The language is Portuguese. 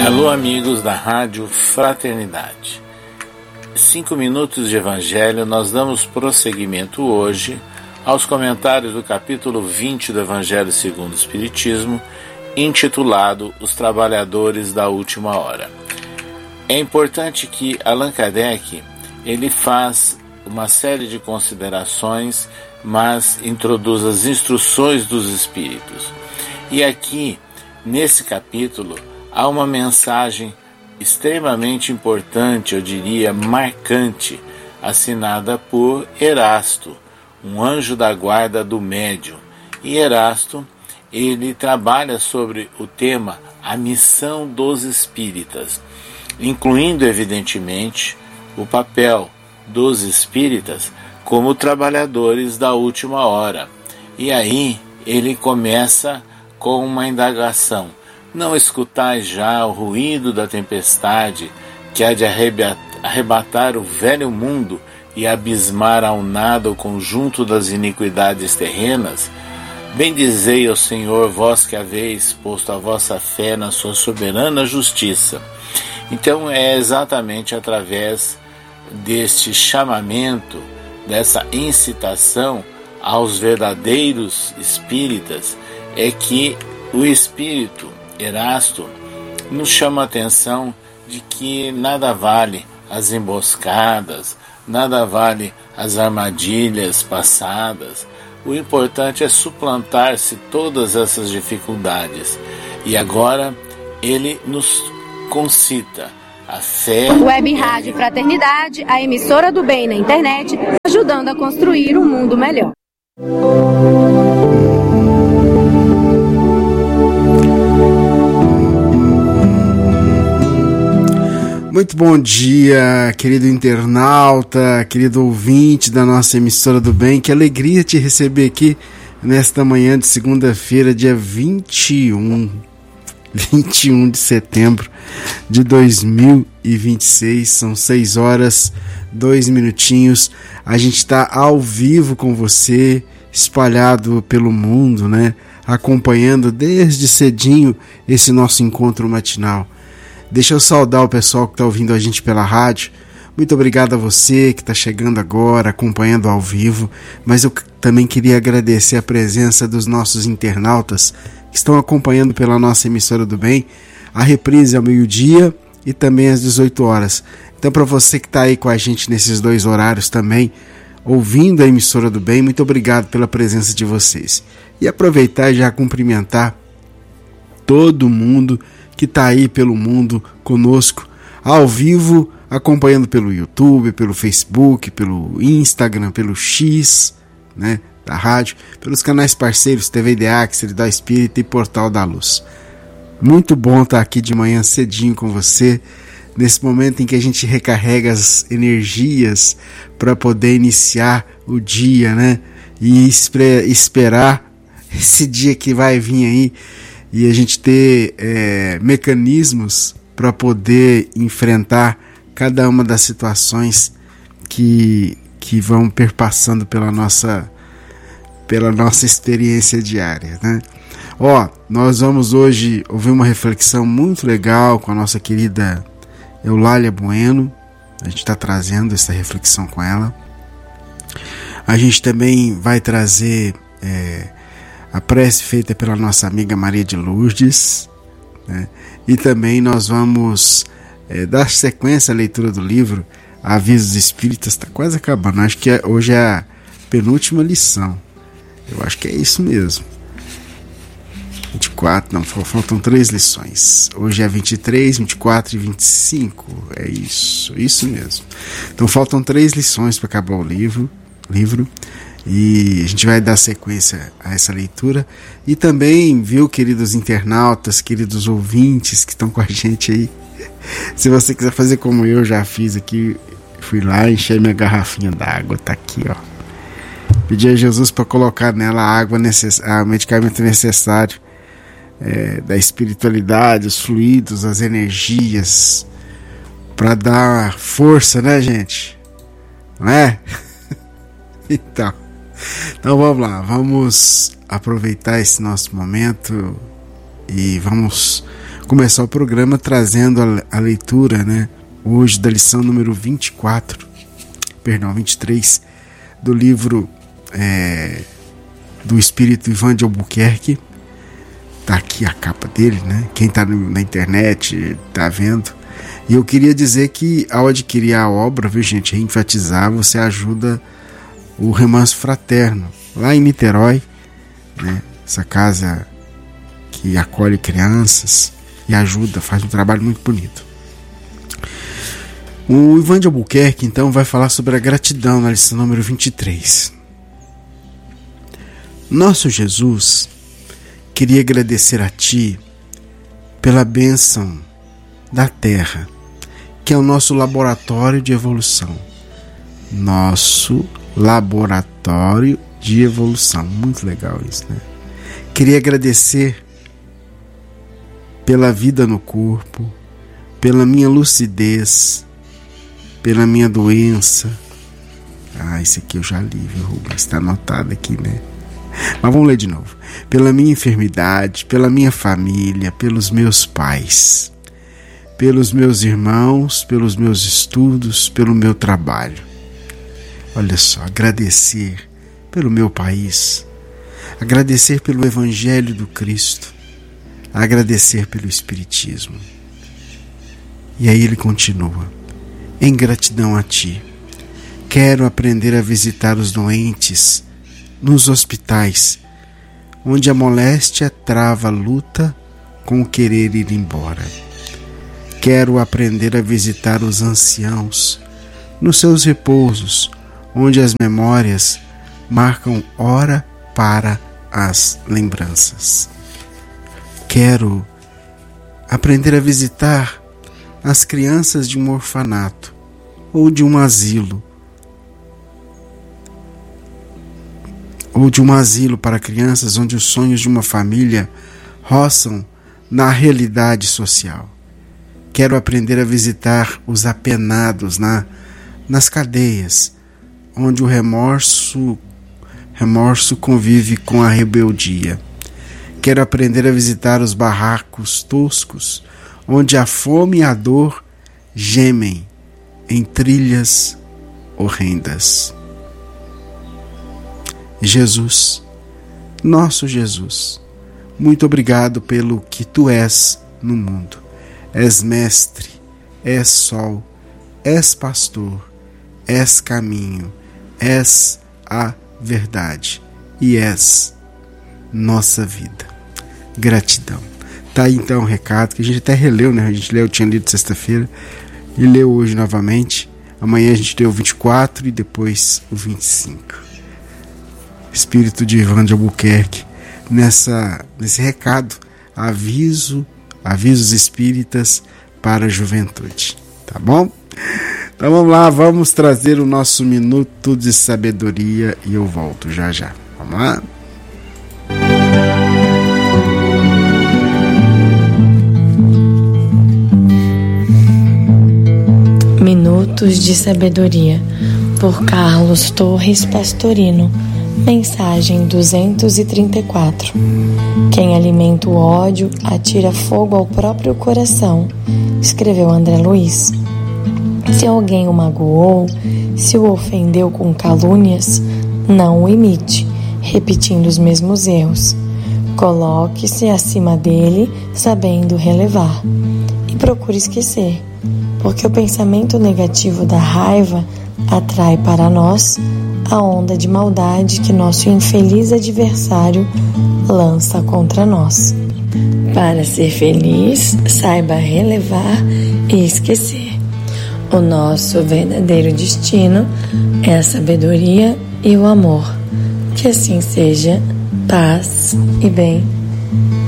Alô, amigos da Rádio Fraternidade. 5 minutos de Evangelho, nós damos prosseguimento hoje aos comentários do capítulo 20 do Evangelho segundo o Espiritismo, intitulado Os Trabalhadores da Última Hora. É importante que Allan Kardec ele faz uma série de considerações, mas introduz as instruções dos Espíritos. E aqui, nesse capítulo, há uma mensagem extremamente importante, eu diria marcante, assinada por Erasto, um anjo da guarda do médium. E Erasto, ele trabalha sobre o tema a missão dos espíritas, incluindo, evidentemente, o papel dos espíritas como trabalhadores da última hora. E aí ele começa com uma indagação: não escutais já o ruído da tempestade que há de arrebatar o velho mundo e abismar ao nada o conjunto das iniquidades terrenas? Bendizei ao Senhor, vós que haveis posto a vossa fé na sua soberana justiça. Então é exatamente através deste chamamento, dessa incitação aos verdadeiros espíritas, é que o espírito Erasto nos chama a atenção de que nada vale as emboscadas, nada vale as armadilhas passadas. O importante é suplantar-se todas essas dificuldades. E agora ele nos concita a fé. Web Rádio Fraternidade, a emissora do bem na internet, ajudando a construir um mundo melhor. Muito bom dia, querido internauta, querido ouvinte da nossa emissora do bem. Que alegria te receber aqui nesta manhã de segunda-feira, dia 21 de setembro de 2026. São 6 horas, 2 minutinhos. A gente está ao vivo com você, espalhado pelo mundo, né? Acompanhando desde cedinho esse nosso encontro matinal. Deixa eu saudar o pessoal que está ouvindo a gente pela rádio. Muito obrigado a você que está chegando agora, acompanhando ao vivo. Mas eu também queria agradecer a presença dos nossos internautas que estão acompanhando pela nossa emissora do bem, a reprise ao meio-dia e também às 18 horas. Então, para você que está aí com a gente nesses dois horários também, ouvindo a emissora do bem, muito obrigado pela presença de vocês. E aproveitar e já cumprimentar todo mundo que está aí pelo mundo conosco, ao vivo, acompanhando pelo YouTube, pelo Facebook, pelo Instagram, pelo X, né, da rádio, pelos canais parceiros TV Ideac, Seridó Espírita e Portal da Luz. Muito bom estar aqui de manhã cedinho com você, nesse momento em que a gente recarrega as energias para poder iniciar o dia, né, e esperar esse dia que vai vir aí, e a gente ter mecanismos para poder enfrentar cada uma das situações que vão perpassando pela nossa experiência diária, né? Nós vamos hoje ouvir uma reflexão muito legal com a nossa querida Eulália Bueno. A gente está trazendo essa reflexão com ela. A gente também vai trazer a prece feita pela nossa amiga Maria de Lourdes, né? E também nós vamos dar sequência à leitura do livro Avisos Espíritas. Está quase acabando, acho que hoje é a penúltima lição, eu acho que é isso mesmo, 24, não, faltam 3 lições, hoje é 23, 24 e 25, é isso mesmo. Então faltam 3 lições para acabar o livro, e a gente vai dar sequência a essa leitura. E também, viu, queridos internautas, queridos ouvintes que estão com a gente aí, se você quiser fazer como eu já fiz aqui, fui lá, enchei minha garrafinha d'água, tá aqui, ó. Pedi a Jesus para colocar nela a água o medicamento necessário, da espiritualidade, os fluidos, as energias, para dar força, né, gente? Não é? Então vamos lá, vamos aproveitar esse nosso momento e vamos começar o programa trazendo a leitura, né, hoje da lição número 23, do livro do Espírito Ivan de Albuquerque. Tá aqui a capa dele, né? Quem tá na internet tá vendo. E eu queria dizer que ao adquirir a obra, viu, gente, reenfatizar, você ajuda o Remanso Fraterno, lá em Niterói, né? Essa casa que acolhe crianças e ajuda, faz um trabalho muito bonito. O Ivan de Albuquerque, então, vai falar sobre a gratidão na lição número 23. Nosso Jesus, queria agradecer a Ti pela bênção da Terra, que é o nosso laboratório de evolução. Nosso laboratório de evolução. Muito legal isso, né? Queria agradecer pela vida no corpo, pela minha lucidez, pela minha doença. Esse aqui eu já li, viu, Rubens? Está anotado aqui, né? Mas vamos ler de novo. Pela minha enfermidade, pela minha família, pelos meus pais, pelos meus irmãos, pelos meus estudos, pelo meu trabalho. Olha só, agradecer pelo meu país, agradecer pelo Evangelho do Cristo, agradecer pelo Espiritismo. E aí ele continua: em gratidão a Ti, quero aprender a visitar os doentes nos hospitais, onde a moléstia trava a luta com o querer ir embora. Quero aprender a visitar os anciãos nos seus repousos, onde as memórias marcam hora para as lembranças. Quero aprender a visitar as crianças de um orfanato ou de um asilo, para crianças onde os sonhos de uma família roçam na realidade social. Quero aprender a visitar os apenados nas cadeias, onde o remorso convive com a rebeldia. Quero aprender a visitar os barracos toscos, onde a fome e a dor gemem em trilhas horrendas. Jesus, nosso Jesus, muito obrigado pelo que Tu és no mundo. És mestre, és sol, és pastor, és caminho, és a verdade e és nossa vida. Gratidão. Tá aí então o recado que a gente até releu, né? Eu tinha lido sexta-feira e leu hoje novamente. Amanhã a gente leu o 24 e depois o 25. Espírito de Ivan de Albuquerque, nesse recado, avisos espíritas para a juventude, tá bom? Então vamos lá, vamos trazer o nosso minuto de sabedoria e eu volto já já. Vamos lá? Minutos de Sabedoria, por Carlos Torres Pastorino. Mensagem 234. Quem alimenta o ódio atira fogo ao próprio coração, escreveu André Luiz. Se alguém o magoou, se o ofendeu com calúnias, não o imite, repetindo os mesmos erros. Coloque-se acima dele, sabendo relevar. E procure esquecer, porque o pensamento negativo da raiva atrai para nós a onda de maldade que nosso infeliz adversário lança contra nós. Para ser feliz, saiba relevar e esquecer. O nosso verdadeiro destino é a sabedoria e o amor. Que assim seja, paz e bem.